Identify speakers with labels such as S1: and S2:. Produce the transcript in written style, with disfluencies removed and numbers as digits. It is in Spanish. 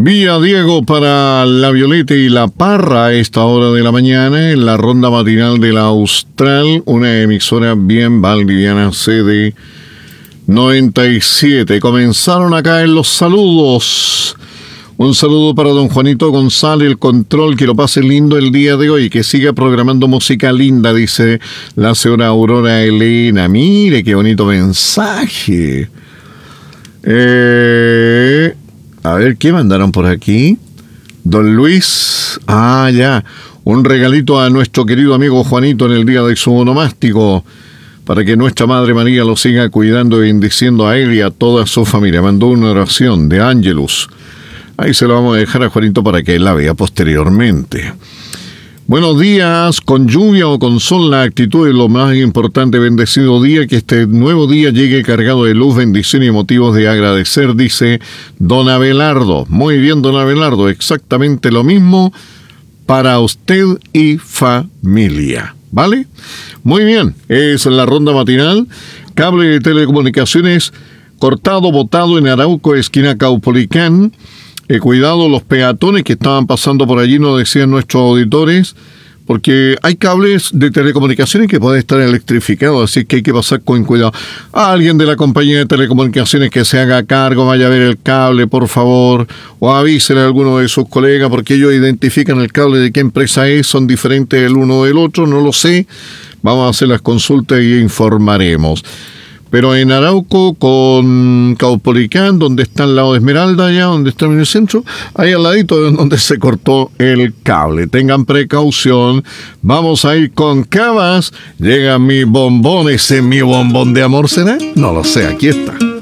S1: Vía Diego para La Violeta y La Parra a esta hora de la mañana en la ronda matinal de la Austral, una emisora bien valdiviana, sede 97. Comenzaron a caer los saludos. Un saludo para don Juanito González, el control, que lo pase lindo el día de hoy, que siga programando música linda, dice la señora Aurora Elena. Mire qué bonito mensaje. A ver, ¿qué mandaron por aquí? Don Luis. Ya. Un regalito a nuestro querido amigo Juanito en el día de su onomástico, para que nuestra Madre María lo siga cuidando y bendiciendo a él y a toda su familia. Mandó una oración de Ángelus. Ahí se lo vamos a dejar a Juanito para que él la vea posteriormente. Buenos días, con lluvia o con sol, la actitud es lo más importante. Bendecido día, que este nuevo día llegue cargado de luz, bendición y motivos de agradecer, dice don Abelardo. Muy bien, don Abelardo, exactamente lo mismo para usted y familia, ¿vale? Muy bien, es la ronda matinal. Cable de telecomunicaciones cortado, botado en Arauco, esquina Caupolicán. Cuidado los peatones que estaban pasando por allí, nos decían nuestros auditores, porque hay cables de telecomunicaciones que pueden estar electrificados, así que hay que pasar con cuidado. Alguien de la compañía de telecomunicaciones que se haga cargo, vaya a ver el cable, por favor, o avísele a alguno de sus colegas, porque ellos identifican el cable de qué empresa es, son diferentes el uno del otro, no lo sé. Vamos a hacer las consultas y informaremos. Pero en Arauco con Caupolicán, donde está al lado de Esmeralda, allá donde está en el centro, ahí al ladito de donde se cortó el cable. Tengan precaución. Vamos a ir con Cabas. Llega mi bombón, ese mi bombón de amor, ¿será? No lo sé, aquí está.